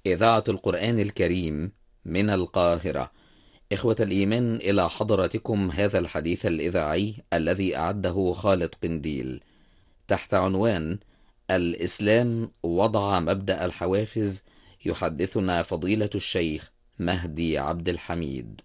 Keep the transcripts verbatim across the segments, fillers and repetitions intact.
إذاعة القرآن الكريم من القاهرة. إخوة الإيمان، إلى حضراتكم هذا الحديث الإذاعي الذي أعده خالد قنديل تحت عنوان الإسلام وضع مبدأ الحوافز. يحدثنا فضيلة الشيخ مهدي عبد الحميد.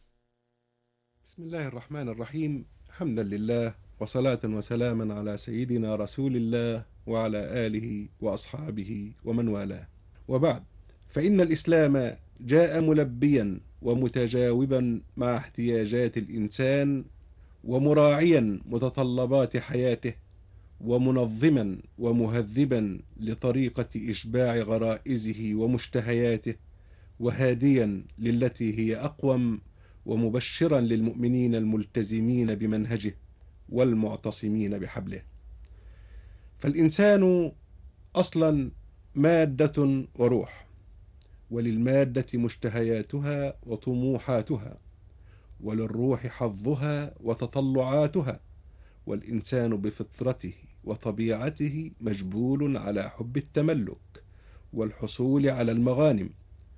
بسم الله الرحمن الرحيم. حمدا لله وصلاة وسلاما على سيدنا رسول الله وعلى آله وأصحابه ومن والاه، وبعد، فإن الإسلام جاء ملبيا ومتجاوبا مع احتياجات الإنسان ومراعيا متطلبات حياته ومنظما ومهذبا لطريقة إشباع غرائزه ومشتهياته، وهاديا للتي هي أقوم، ومبشرا للمؤمنين الملتزمين بمنهجه والمعتصمين بحبله. فالإنسان أصلا مادة وروح، وللمادة مشتهياتها وطموحاتها، وللروح حظها وتطلعاتها، والإنسان بفطرته وطبيعته مجبول على حب التملك والحصول على المغانم،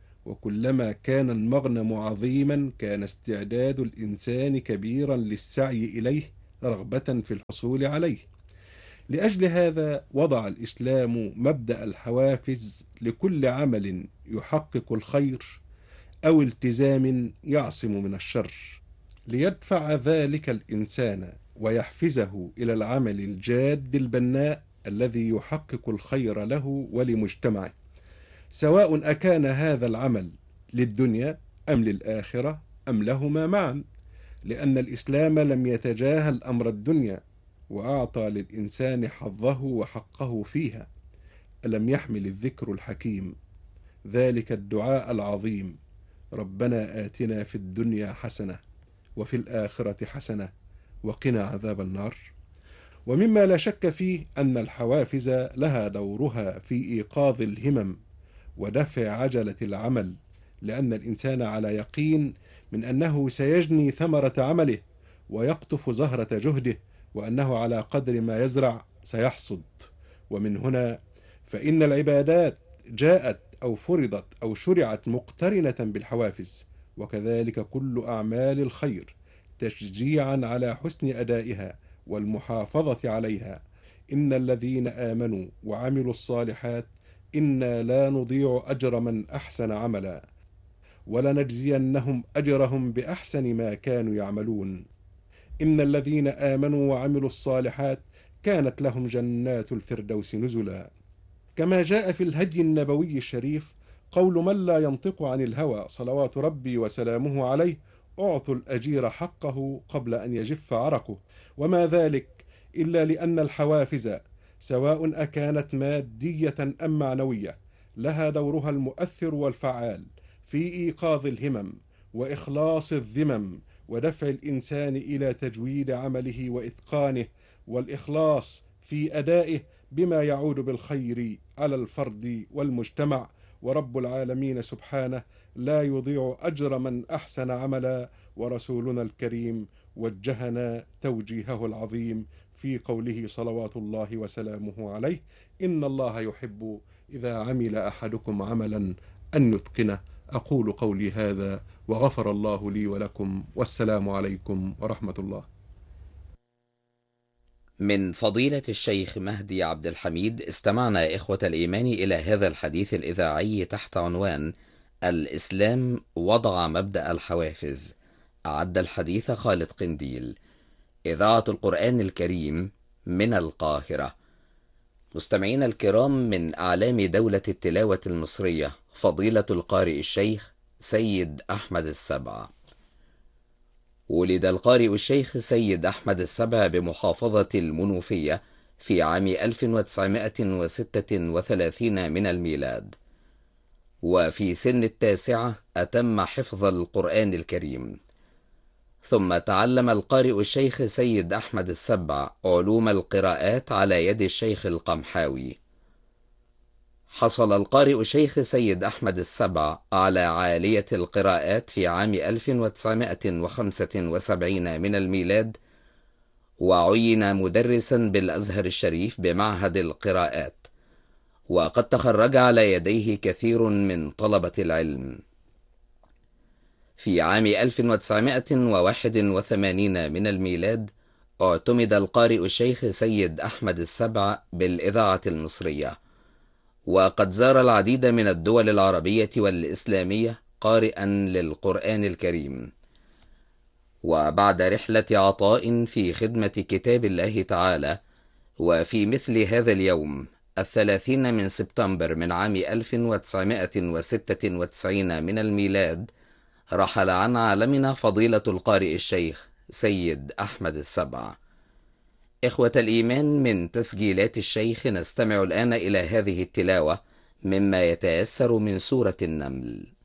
وكلما كان المغنم عظيما كان استعداد الإنسان كبيرا للسعي إليه رغبة في الحصول عليه. لأجل هذا وضع الإسلام مبدأ الحوافز لكل عمل يحقق الخير أو التزام يعصم من الشر، ليدفع ذلك الإنسان ويحفزه إلى العمل الجاد البناء الذي يحقق الخير له ولمجتمعه، سواء أكان هذا العمل للدنيا أم للآخرة أم لهما معا، لأن الإسلام لم يتجاهل أمر الدنيا وأعطى للإنسان حظه وحقه فيها. ألم يحمل الذكر الحكيم ذلك الدعاء العظيم: ربنا آتنا في الدنيا حسنة وفي الآخرة حسنة وقنا عذاب النار. ومما لا شك فيه أن الحوافز لها دورها في إيقاظ الهمم ودفع عجلة العمل، لأن الإنسان على يقين من أنه سيجني ثمرة عمله ويقطف زهرة جهده، وأنه على قدر ما يزرع سيحصد. ومن هنا فإن العبادات جاءت أو فرضت أو شرعت مقترنة بالحوافز، وكذلك كل أعمال الخير تشجيعا على حسن أدائها والمحافظة عليها. إن الذين آمنوا وعملوا الصالحات إنا لا نضيع أجر من أحسن عملا ولنجزينهم أجرهم بأحسن ما كانوا يعملون. إن الذين آمنوا وعملوا الصالحات كانت لهم جنات الفردوس نزلا. كما جاء في الهدي النبوي الشريف قول من لا ينطق عن الهوى صلوات ربي وسلامه عليه: أعطوا الأجير حقه قبل أن يجف عرقه. وما ذلك إلا لأن الحوافز سواء أكانت مادية أم معنوية لها دورها المؤثر والفعال في إيقاظ الهمم وإخلاص الذمم ودفع الإنسان إلى تجويد عمله وإتقانه والإخلاص في أدائه بما يعود بالخير على الفرد والمجتمع. ورب العالمين سبحانه لا يضيع أجر من أحسن عملا، ورسولنا الكريم وجهنا توجيهه العظيم في قوله صلوات الله وسلامه عليه: إن الله يحب إذا عمل أحدكم عملا أن يتقنه. أقول قولي هذا وغفر الله لي ولكم، والسلام عليكم ورحمة الله. من فضيلة الشيخ مهدي عبد الحميد استمعنا إخوة الإيمان إلى هذا الحديث الإذاعي تحت عنوان الإسلام وضع مبدأ الحوافز. أعد الحديث خالد قنديل. إذاعة القرآن الكريم من القاهرة. مستمعين الكرام، من أعلام دولة التلاوة المصرية فضيلة القارئ الشيخ سيد أحمد السبع. ولد القارئ الشيخ سيد أحمد السبع بمحافظة المنوفية في عام ألف وتسعمائة وستة وثلاثين من الميلاد، وفي سن التاسعة أتم حفظ القرآن الكريم. ثم تعلم القارئ الشيخ سيد أحمد السبع علوم القراءات على يد الشيخ القمحاوي. حصل القارئ الشيخ سيد أحمد السبع على عالية القراءات في عام ألف وتسعمائة وخمسة وسبعين من الميلاد، وعين مدرسا بالأزهر الشريف بمعهد القراءات، وقد تخرج على يديه كثير من طلبة العلم. في عام ألف وتسعمائة وواحد وثمانين من الميلاد اعتمد القارئ الشيخ سيد أحمد السبع بالإذاعة المصرية، وقد زار العديد من الدول العربية والإسلامية قارئا للقرآن الكريم. وبعد رحلة عطاء في خدمة كتاب الله تعالى، وفي مثل هذا اليوم الثلاثين من سبتمبر من عام ألف وتسعمائة وستة وتسعين من الميلاد، رحل عن عالمنا فضيلة القارئ الشيخ سيد أحمد السبع. إخوة الإيمان، من تسجيلات الشيخ نستمع الآن إلى هذه التلاوة مما يتيسر من سورة النمل.